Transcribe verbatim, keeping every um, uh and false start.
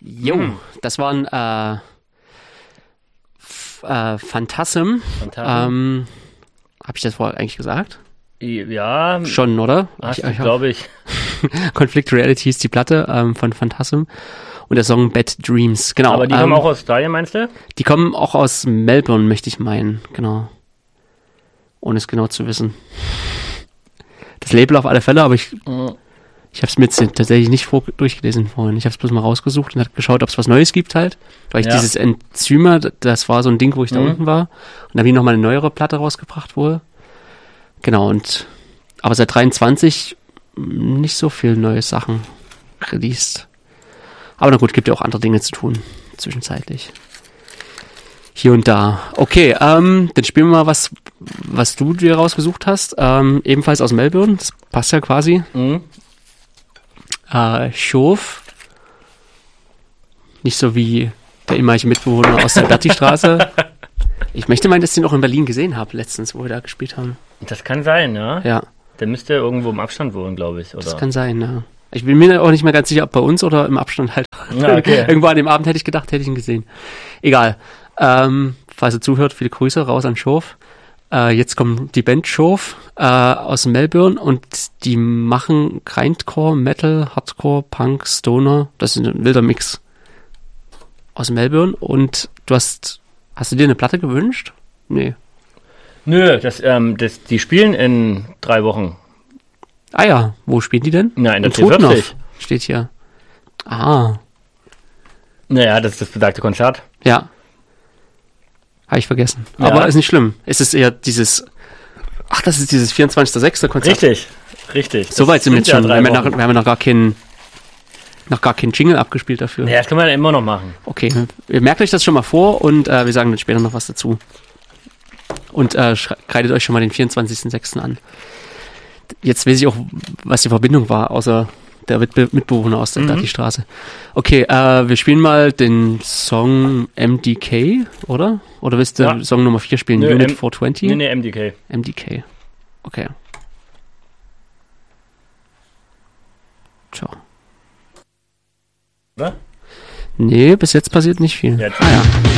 Jo, hm. das waren äh, f- äh, Phantasm. Phantasm. Ähm, Habe ich das vorher eigentlich gesagt? Ja. Schon, oder? Hast du, glaube ich. Conflict Reality ist die Platte ähm, von Phantasm und der Song Bad Dreams. Genau. Aber die ähm, kommen auch aus Australien, meinst du? Die kommen auch aus Melbourne, möchte ich meinen. Genau. Ohne es genau zu wissen. Das Label auf alle Fälle, aber ich, mhm. ich habe es mir jetzt tatsächlich nicht vor, durchgelesen vorhin. Ich habe es bloß mal rausgesucht und habe geschaut, ob es was Neues gibt halt. Weil ich ja. dieses Enzyme, das war so ein Ding, wo ich da mhm. unten war. Und da habe ich nochmal eine neuere Platte rausgebracht wohl. Genau, und aber seit dreiundzwanzig nicht so viel neue Sachen released. Aber na gut, gibt ja auch andere Dinge zu tun, zwischenzeitlich. Hier und da. Okay, ähm, dann spielen wir mal was, was du dir rausgesucht hast. Ähm, ebenfalls aus Melbourne, das passt ja quasi. Mhm. Äh, Schof. Nicht so wie der ehemalige Mitbewohner aus der Berti-Straße. Ich möchte meinen, dass ich den auch in Berlin gesehen habe, letztens, wo wir da gespielt haben. Das kann sein, ja. Ja. Der müsste irgendwo im Abstand wohnen, glaube ich, oder? Das kann sein, ja. Ich bin mir auch nicht mehr ganz sicher, ob bei uns oder im Abstand halt. Ja, okay. Irgendwo an dem Abend hätte ich gedacht, hätte ich ihn gesehen. Egal. Ähm, falls ihr zuhört, viele Grüße raus an Schof. Äh, jetzt kommt die Band Schof äh, aus Melbourne und die machen Grindcore, Metal, Hardcore, Punk, Stoner. Das ist ein wilder Mix aus Melbourne. Und du hast, hast du dir eine Platte gewünscht? Nee. Nö, das, ähm, das, die spielen in drei Wochen. Ah ja, wo spielen die denn? Na, in der in T vierzig. Trutnov steht hier. Ah. Naja, das ist das besagte Konzert. Ja. Habe ich vergessen. Ja. Aber ist nicht schlimm. Es ist eher dieses, ach, das ist dieses vierundzwanzigster sechster Konzert. Richtig, richtig. So weit sind wir jetzt schon. Ja Wir haben, ja noch, wir haben ja noch gar keinen, noch gar keinen Jingle abgespielt dafür. Naja, das kann man ja immer noch machen. Okay, ihr merkt euch das schon mal vor und äh, wir sagen dann später noch was dazu. Und äh, kreidet euch schon mal den vierundzwanzigster sechster an. Jetzt weiß ich auch, was die Verbindung war, außer der Mitbe- Mitbewohner aus der Mhm. Dati-Straße. Okay, äh, wir spielen mal den Song M D K, oder? Oder willst du Ja. Song Nummer vier spielen? Nö, Unit M- vierhundertzwanzig? Nee, nee, M D K. M D K. Okay. Ciao. Was? Nee, bis jetzt passiert nicht viel. Jetzt. Ah ja.